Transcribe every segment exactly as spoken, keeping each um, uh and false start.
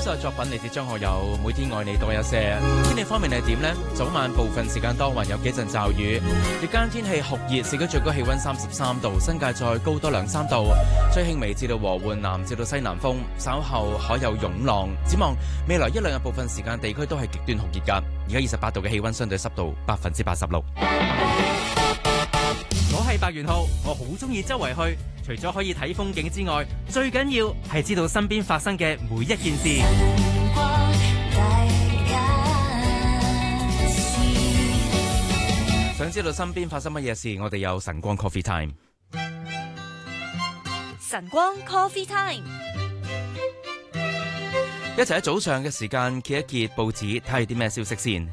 首作品嚟自張學友，每天愛你多一些。天氣方面係點呢？早晚部分時間多雲，有幾陣驟雨。日間天氣酷熱，市區最高氣溫三十三度，新界再高多兩三度。吹輕微至到和緩南至到西南風，稍後可有湧浪。展望未來一兩日部分時間地區都係極端酷熱㗎。而家二十八度嘅氣溫，相對濕度百分之八十六。 我係白元浩，我好中意周圍去，除咗可以睇風景之外，最緊要係知道身邊發生嘅每一件事。 想知道身邊發生乜嘢事，我哋有晨光 Coffee Time。 晨光 Coffee Time， 一齊喺早上嘅時間揭一揭報紙，睇下啲咩消息先。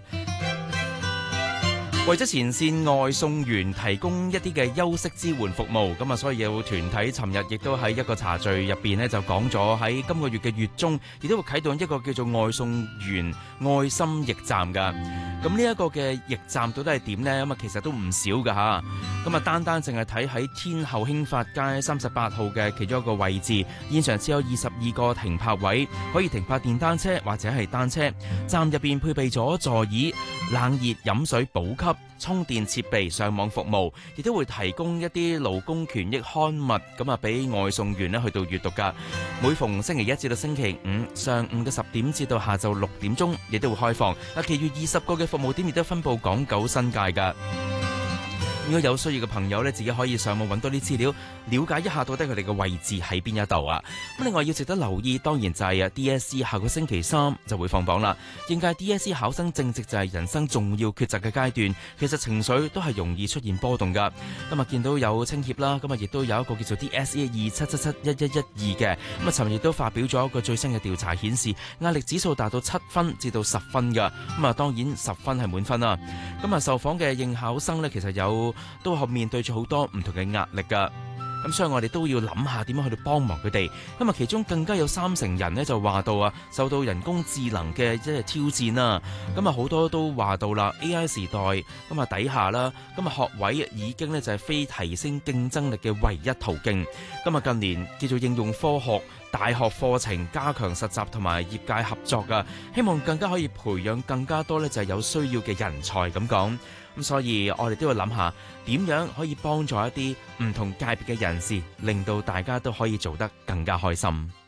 為咗前線外送員提供一啲嘅休息支援服務，咁啊，所以有團體尋日亦都喺一個茶敘入邊呢，就講咗喺今個月嘅月中，亦都會啟動一個叫做外送員愛心驛站噶。咁呢一個嘅驛站到底係點呢？咁啊，其實都唔少噶吓。咁啊，單單淨係睇喺天后興發街三十八號嘅其中一個位置，現場只有二十二個停泊位，可以停泊電單車或者係單車。站入邊配備咗座椅、冷熱飲水補給、充電設備、上網服務，亦都會提供一啲勞工權益刊物，咁啊俾外送員咧去到閱讀噶。每逢星期一至到星期五上午嘅十點至到下晝六點鐘，亦都會開放。啊，其餘二十個嘅服務點亦都分佈港九新界噶。如果有需要嘅朋友咧，自己可以上網揾多啲資料，了解一下到底佢哋嘅位置喺邊一度啊！咁另外要值得留意，當然就係啊 D S E 下個星期三就會放榜啦。應屆 D S E 考生正值就係人生重要抉擇嘅階段，其實情緒都係容易出現波動噶。今日見到有青協啦，今日亦都有一個叫做 D S E 二七七七一一一二嘅，咁啊尋日亦都發表咗一個最新嘅調查，顯示壓力指數達到七分至到十分噶。咁啊當然十分係滿分啦。咁啊受訪嘅應考生呢，其實有都係面對住好多唔同嘅壓力噶，咁所以我哋都要諗下點樣去到幫忙佢哋。咁啊，其中更加有三成人呢就話到啊，受到人工智能嘅即係挑戰啦。咁啊，好多都話到啦 ，A I 時代咁啊底下啦，咁啊學位已經呢就係非提升競爭力嘅唯一途徑。咁啊，近年叫做應用科學大學課程加強實習同埋業界合作噶，希望更加可以培養更加多呢就係有需要嘅人才咁講。咁所以我哋都要諗下點樣可以幫助一啲唔同界別嘅人士，令到大家都可以做得更加開心。